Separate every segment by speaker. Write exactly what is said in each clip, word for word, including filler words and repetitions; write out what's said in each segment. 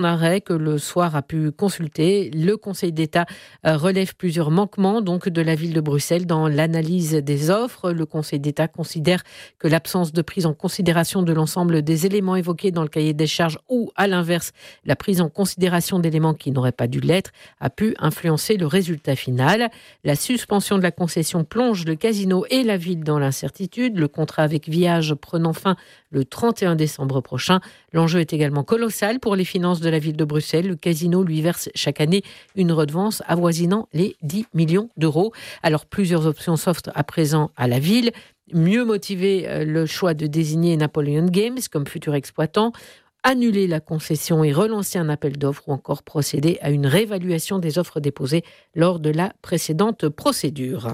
Speaker 1: arrêt que le soir a pu consulter, le Conseil d'État relève plusieurs manquements donc de la ville de Bruxelles dans l'analyse des offres. Le Conseil d'État considère que l'absence de prise en considération de l'ensemble des éléments évoqués dans le cahier des charges ou, à l'inverse, la prise en considération d'éléments qui n'auraient pas dû l'être a pu influencer le résultat final. La suspension de la concession plonge le casino et la ville dans l'incertitude. Le contrat avec Viage prenant fin le trente et un décembre prochain. L'enjeu est également colossal pour les finances de la ville de Bruxelles. Le casino lui verse chaque année une redevance avoisinant les dix millions d'euros. Alors, plusieurs options s'offrent à présent à la ville. Mieux motiver le choix de désigner Napoleon Games comme futur exploitant, annuler la concession et relancer un appel d'offres ou encore procéder à une réévaluation des offres déposées lors de la précédente procédure.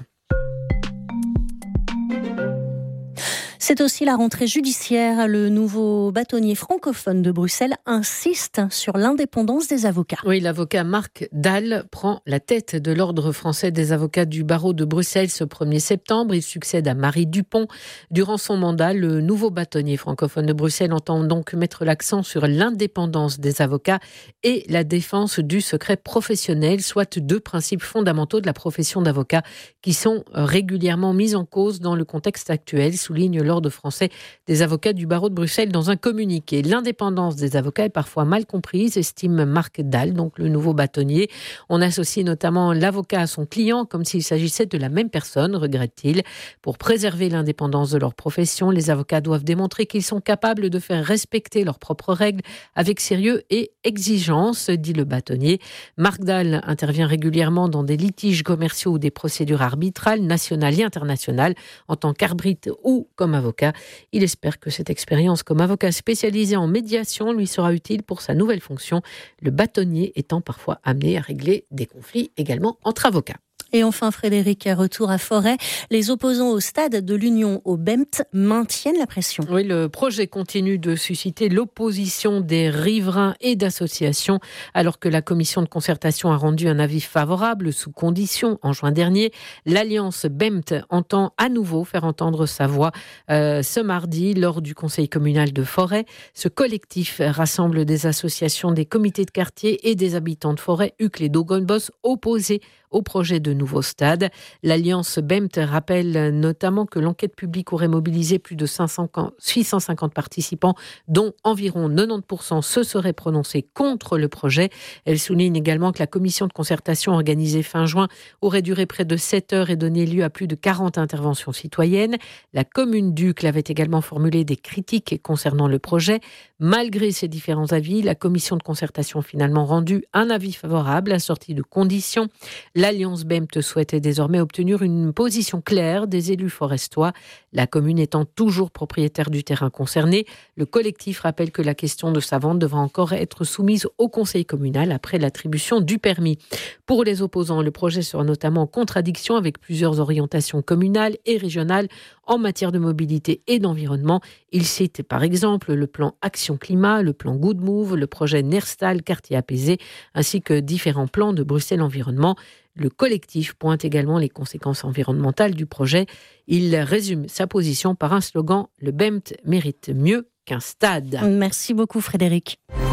Speaker 2: C'est aussi la rentrée judiciaire. Le nouveau bâtonnier francophone de Bruxelles insiste sur l'indépendance des avocats.
Speaker 1: Oui, l'avocat Marc Dalle prend la tête de l'Ordre français des avocats du barreau de Bruxelles ce premier septembre. Il succède à Marie Dupont. Durant son mandat, le nouveau bâtonnier francophone de Bruxelles entend donc mettre l'accent sur l'indépendance des avocats et la défense du secret professionnel, soit deux principes fondamentaux de la profession d'avocat qui sont régulièrement mis en cause dans le contexte actuel, souligne l'Ordre français des avocats du barreau de Bruxelles dans un communiqué. L'indépendance des avocats est parfois mal comprise, estime Marc Dalle, donc le nouveau bâtonnier. On associe notamment l'avocat à son client comme s'il s'agissait de la même personne, regrette-t-il. Pour préserver l'indépendance de leur profession, les avocats doivent démontrer qu'ils sont capables de faire respecter leurs propres règles avec sérieux et exigence, dit le bâtonnier. Marc Dalle intervient régulièrement dans des litiges commerciaux ou des procédures arbitrales nationales et internationales en tant qu'arbitre ou comme avocat. Il espère que cette expérience comme avocat spécialisé en médiation lui sera utile pour sa nouvelle fonction, le bâtonnier étant parfois amené à régler des conflits également entre avocats.
Speaker 2: Et enfin, Frédéric, retour à Forêt. Les opposants au stade de l'Union au B E M T maintiennent la pression.
Speaker 1: Oui, le projet continue de susciter l'opposition des riverains et d'associations, alors que la commission de concertation a rendu un avis favorable sous condition en juin dernier. L'Alliance B E M T entend à nouveau faire entendre sa voix euh, ce mardi lors du conseil communal de Forêt. Ce collectif rassemble des associations, des comités de quartier et des habitants de Forêt, Uccle et Dogonbos, opposés au projet de nouveau stade. L'Alliance B E M T rappelle notamment que l'enquête publique aurait mobilisé plus de six cent cinquante participants, dont environ quatre-vingt-dix pour cent se seraient prononcés contre le projet. Elle souligne également que la commission de concertation organisée fin juin aurait duré près de sept heures et donné lieu à plus de quarante interventions citoyennes. La commune d'Uccle avait également formulé des critiques concernant le projet. Malgré ces différents avis, la commission de concertation a finalement rendu un avis favorable assorti de conditions. L'Alliance B E M T souhaitait désormais obtenir une position claire des élus forestois, la commune étant toujours propriétaire du terrain concerné. Le collectif rappelle que la question de sa vente devra encore être soumise au conseil communal après l'attribution du permis. Pour les opposants, le projet sera notamment en contradiction avec plusieurs orientations communales et régionales en matière de mobilité et d'environnement. Il cite par exemple le plan Action Climat, le plan Good Move, le projet Nerstal Quartier Apaisé, ainsi que différents plans de Bruxelles Environnement. Le collectif pointe également les conséquences environnementales du projet. Il résume sa position par un slogan « Le B E M T mérite mieux qu'un stade ».
Speaker 2: Merci beaucoup Frédéric.